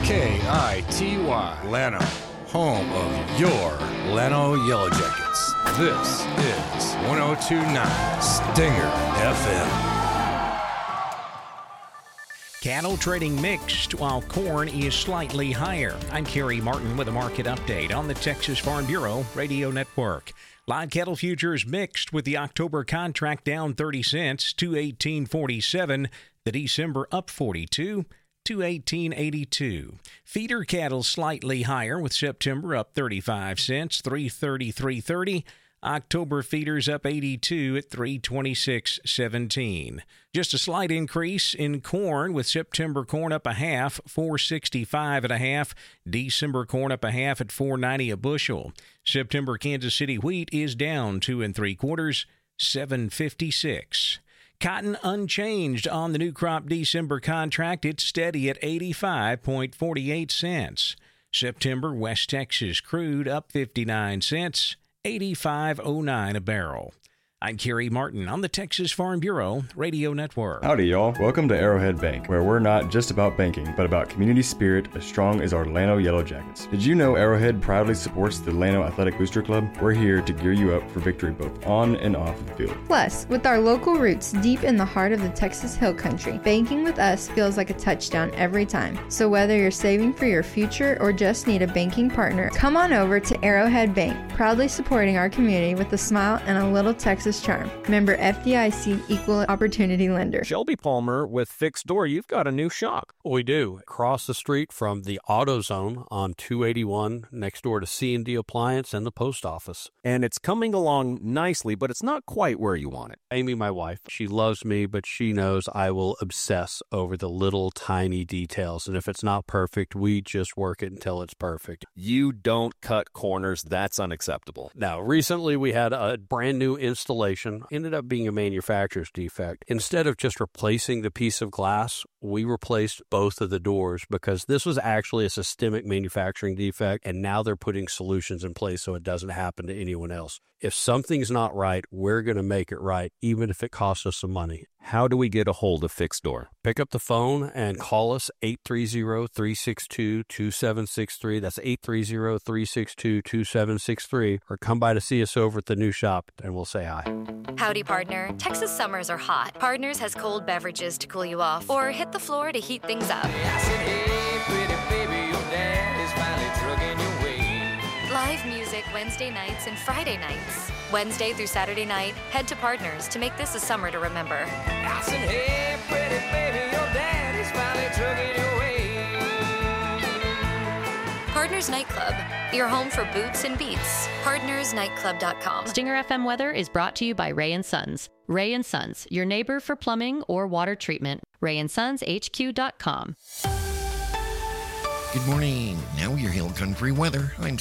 KITY, Llano, home of your Llano Yellow Jackets. This is 102.9 Stinger FM. Cattle trading mixed while corn is slightly higher. I'm Kerry Martin with a market update on the Texas Farm Bureau Radio Network. Live cattle futures mixed with the October contract down 30 cents, 218.47. The December up 42, 218.82. Feeder cattle slightly higher with September up 35 cents, 330.30. October feeders up 82 at 326.17. Just a slight increase in corn with September corn up a half, 465 and a half. December corn up a half at 490 a bushel. September Kansas City wheat is down 2 3/4, 756. Cotton unchanged on the new crop December contract. It's steady at 85.48 cents. September West Texas crude up 59 cents. 85.09 a barrel. I'm Kerry Martin on the Texas Farm Bureau Radio Network. Howdy, y'all. Welcome to Arrowhead Bank, where we're not just about banking, but about community spirit as strong as our Llano Yellow Jackets. Did you know Arrowhead proudly supports the Llano Athletic Booster Club? We're here to gear you up for victory both on and off the field. Plus, with our local roots deep in the heart of the Texas Hill Country, banking with us feels like a touchdown every time. So whether you're saving for your future or just need a banking partner, come on over to Arrowhead Bank, proudly supporting our community with a smile and a little Texas charm. Member FDIC, Equal Opportunity Lender. Shelby Palmer with Fixed Door, you've got a new shop. We do. Across the street from the AutoZone on 281, next door to C&D Appliance and the post office. And it's coming along nicely, but it's not quite where you want it. Amy, my wife, she loves me, but she knows I will obsess over the little tiny details. And if it's not perfect, we just work it until it's perfect. You don't cut corners. That's unacceptable. Now, recently we had a brand new installation. Ended up being a manufacturer's defect. Instead of just replacing the piece of glass, we replaced both of the doors because this was actually a systemic manufacturing defect, and now they're putting solutions in place so it doesn't happen to anyone else. If something's not right, we're going to make it right, even if it costs us some money. How do we get a hold of Fixed Door? Pick up the phone and call us 830-362-2763. That's 830-362-2763. Or come by to see us over at the new shop and we'll say hi. Howdy, partner. Texas summers are hot. Partners has cold beverages to cool you off or hit the floor to heat things up. I said, hey, pretty baby, your dad is finally trucking your way. Live music Wednesday nights and Friday nights. Wednesday through Saturday night, head to Partners to make this a summer to remember. I said, hey, pretty baby, your dad is finally trucking your way. Partners Nightclub, your home for boots and beats. PartnersNightclub.com. Stinger FM weather is brought to you by Ray & Sons. Ray & Sons, your neighbor for plumbing or water treatment. RayandSonsHQ.com. Good morning. Now your Hill Country weather. I'm